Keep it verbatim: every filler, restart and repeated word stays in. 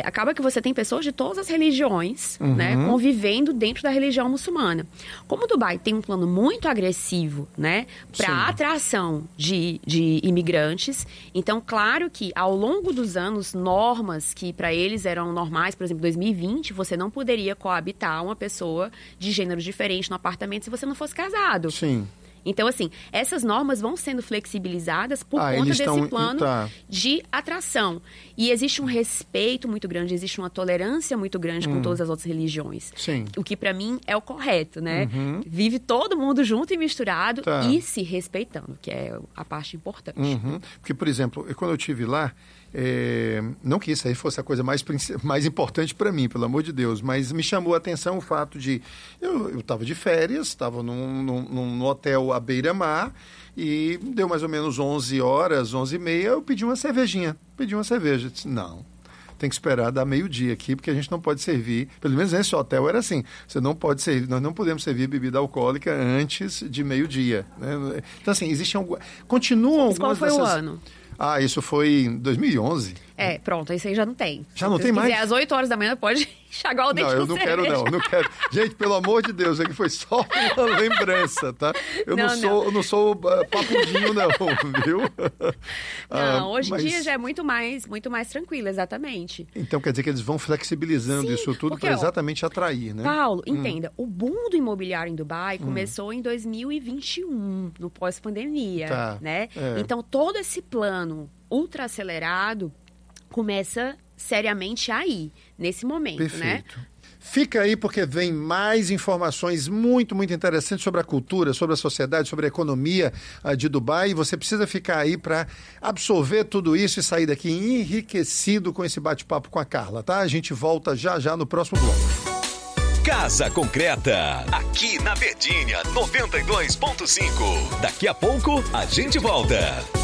acaba que você tem pessoas de todas as religiões, Uhum. né, convivendo dentro da religião muçulmana. Como Dubai tem um plano muito agressivo, né, para atração de, de imigrantes, então, claro que ao longo dos anos, normas que para eles eram normais, por exemplo, dois mil e vinte, você não poderia coabitar uma pessoa de gênero diferente no apartamento se você não fosse casado. Sim. Então, assim, essas normas vão sendo flexibilizadas por Ah, conta eles desse tão- plano tá. de atração. E existe um respeito muito grande, existe uma tolerância muito grande com todas as outras religiões. Sim. O que, pra mim, é o correto, né? Vive todo mundo junto e misturado Tá. e se respeitando, que é a parte importante. Uhum. Porque, por exemplo, eu- quando eu estive lá, é, não que isso aí fosse a coisa mais, princi- mais importante para mim, pelo amor de Deus, mas me chamou a atenção o fato de... Eu estava de férias, estava num, num, num hotel à beira-mar e deu mais ou menos onze horas, onze e meia, eu pedi uma cervejinha. Pedi uma cerveja. Eu disse, não, tem que esperar dar meio-dia aqui, porque a gente não pode servir, pelo menos nesse hotel era assim, você não pode servir, nós não podemos servir bebida alcoólica antes de meio-dia, né? Então, assim, existem algumas... Continuam Mas qual algumas foi dessas... o ano? Ah, isso foi em dois mil e onze. É, pronto, isso aí já não tem. Já não Se tem você mais? quiser, às oito horas da manhã, pode enxaguar o dente Não, eu com não quero cerveja. não, não quero. Gente, pelo amor de Deus, aqui foi só uma lembrança, tá? Eu não, Não, sou, eu não sou uh, papudinho não, viu? Não, Ah, hoje em mas- dia já é muito mais, muito mais tranquilo, exatamente. Então quer dizer que eles vão flexibilizando Sim, isso tudo porque, para ó, exatamente atrair, né? Paulo, entenda, o boom do imobiliário em Dubai Hum. começou em dois mil e vinte e um, no pós-pandemia, Tá, né? é. Então, todo esse plano ultra acelerado começa seriamente aí, nesse momento, né? Perfeito. Fica aí porque vem mais informações muito, muito interessantes sobre a cultura, sobre a sociedade, sobre a economia ah, de Dubai. E você precisa ficar aí para absorver tudo isso e sair daqui enriquecido com esse bate-papo com a Carla, tá? A gente volta já já no próximo bloco. Casa Concreta, aqui na Verdinha noventa e dois ponto cinco. Daqui a pouco a gente volta.